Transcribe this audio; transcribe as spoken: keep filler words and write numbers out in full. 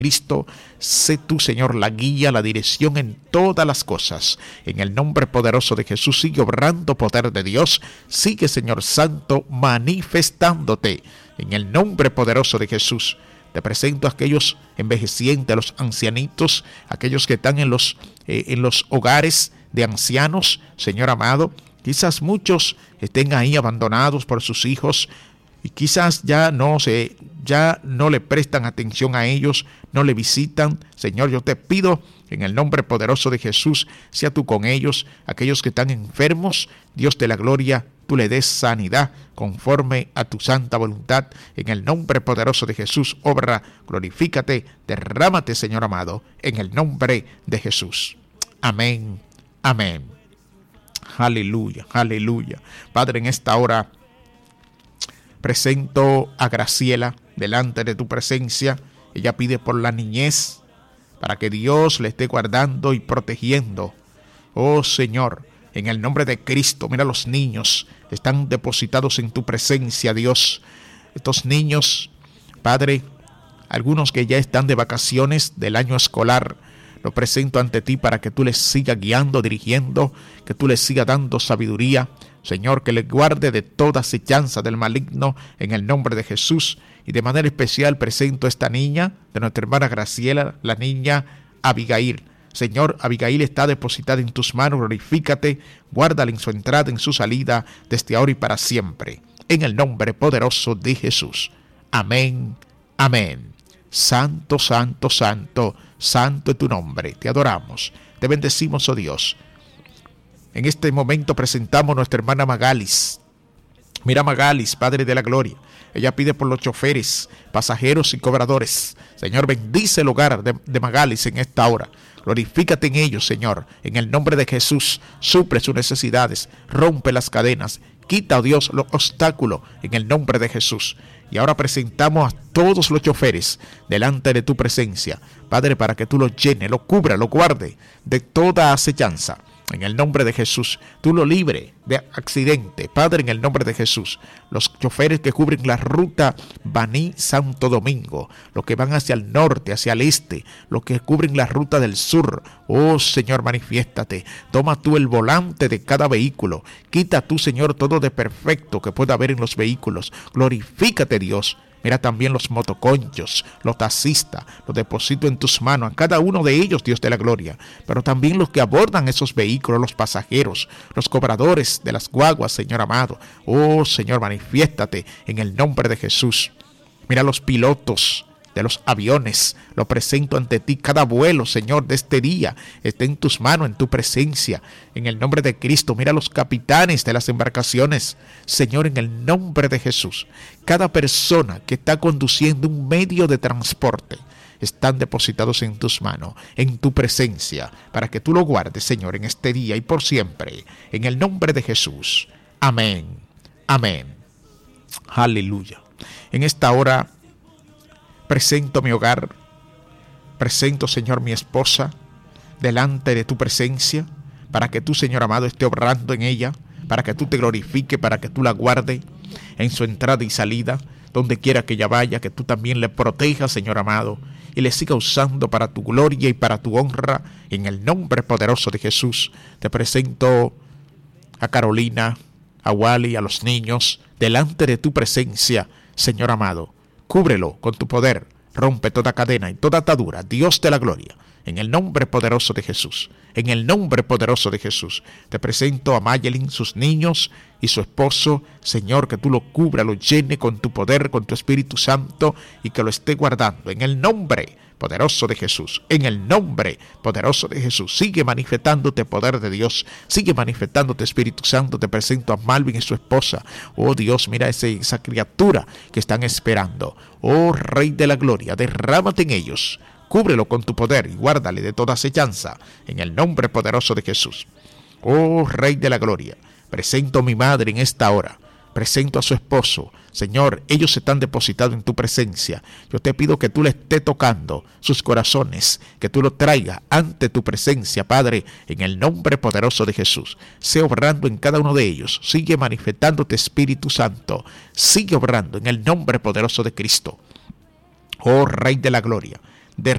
Cristo, sé tú, Señor, la guía, la dirección en todas las cosas. En el nombre poderoso de Jesús, sigue obrando poder de Dios. Sigue, Señor Santo, manifestándote. En el nombre poderoso de Jesús, te presento a aquellos envejecientes, a los ancianitos, aquellos que están en los, eh, en los hogares de ancianos, Señor amado. Quizás muchos estén ahí abandonados por sus hijos y quizás ya no se, ya no le prestan atención a ellos, no le visitan. Señor, yo te pido en el nombre poderoso de Jesús, sea tú con ellos, aquellos que están enfermos, Dios de la gloria, tú le des sanidad conforme a tu santa voluntad. En el nombre poderoso de Jesús, obra, glorifícate, derrámate, Señor amado, en el nombre de Jesús. Amén, amén. Aleluya, aleluya. Padre, en esta hora presento a Graciela delante de tu presencia. Ella pide por la niñez, para que Dios le esté guardando y protegiendo. Oh Señor, en el nombre de Cristo, mira, los niños están depositados en tu presencia, Dios. Estos niños, Padre, algunos que ya están de vacaciones del año escolar, lo presento ante ti para que tú les sigas guiando, dirigiendo, que tú les sigas dando sabiduría. Señor, que les guarde de toda acechanza del maligno en el nombre de Jesús. Y de manera especial presento a esta niña de nuestra hermana Graciela, la niña Abigail. Señor, Abigail está depositada en tus manos, glorifícate, guárdala en su entrada, en su salida, desde ahora y para siempre. En el nombre poderoso de Jesús. Amén, amén. Santo, santo, santo, santo es tu nombre. Te adoramos, te bendecimos, oh Dios. En este momento presentamos a nuestra hermana Magalis. Mira, Magalis, Padre de la Gloria. Ella pide por los choferes, pasajeros y cobradores. Señor, bendice el hogar de, de Magalis en esta hora. Glorifícate en ellos, Señor. En el nombre de Jesús, suple sus necesidades, rompe las cadenas, quita, oh Dios, los obstáculos en el nombre de Jesús. Y ahora presentamos a todos los choferes delante de tu presencia, Padre, para que tú los llenes, los cubra, los guarde de toda acechanza. En el nombre de Jesús, tú lo libre de accidente. Padre, en el nombre de Jesús, los choferes que cubren la ruta Baní-Santo Domingo, los que van hacia el norte, hacia el este, los que cubren la ruta del sur. Oh Señor, manifiéstate. Toma tú el volante de cada vehículo. Quita tú, Señor, todo de perfecto que pueda haber en los vehículos. Glorifícate, Dios. Mira también los motoconchos, los taxistas, los deposito en tus manos, a cada uno de ellos, Dios de la gloria. Pero también los que abordan esos vehículos, los pasajeros, los cobradores de las guaguas, Señor amado. Oh Señor, manifiéstate en el nombre de Jesús. Mira los pilotos de los aviones, lo presento ante ti. Cada vuelo, Señor, de este día está en tus manos, en tu presencia, en el nombre de Cristo. Mira los capitanes de las embarcaciones, Señor, en el nombre de Jesús. Cada persona que está conduciendo un medio de transporte, están depositados en tus manos, en tu presencia, para que tú lo guardes, Señor, en este día y por siempre, en el nombre de Jesús. Amén, amén. Aleluya. En esta hora presento mi hogar, presento, Señor, mi esposa, delante de tu presencia, para que tú, Señor amado, esté obrando en ella, para que tú te glorifiques, para que tú la guardes en su entrada y salida, donde quiera que ella vaya, que tú también le protejas, Señor amado, y le siga usando para tu gloria y para tu honra, en el nombre poderoso de Jesús. Te presento a Carolina, a Wally, a los niños, delante de tu presencia, Señor amado. Cúbrelo con tu poder, rompe toda cadena y toda atadura, Dios de la gloria, en el nombre poderoso de Jesús. En el nombre poderoso de Jesús, te presento a Mayelin, sus niños y su esposo. Señor, que tú lo cubra, lo llene con tu poder, con tu Espíritu Santo, y que lo esté guardando en el nombre poderoso de Jesús. En el nombre poderoso de Jesús, sigue manifestándote poder de Dios, sigue manifestándote Espíritu Santo. Te presento a Malvin y su esposa. Oh Dios, mira ese, esa criatura que están esperando. Oh Rey de la gloria, derrámate en ellos, cúbrelo con tu poder y guárdale de toda acechanza, en el nombre poderoso de Jesús. Oh Rey de la gloria, presento a mi madre en esta hora, presento a su esposo. Señor, ellos están depositados en tu presencia. Yo te pido que tú le estés tocando sus corazones, que tú lo traigas ante tu presencia, Padre, en el nombre poderoso de Jesús. Sé obrando en cada uno de ellos. Sigue manifestándote, Espíritu Santo. Sigue obrando en el nombre poderoso de Cristo. Oh Rey de la gloria,